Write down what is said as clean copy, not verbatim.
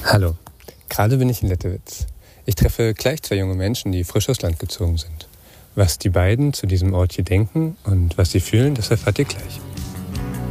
Hallo, gerade bin ich in Lettewitz. Ich treffe gleich zwei junge Menschen, die frisch aufs Land gezogen sind. Was die beiden zu diesem Ort hier denken und was sie fühlen, das erfahrt ihr gleich.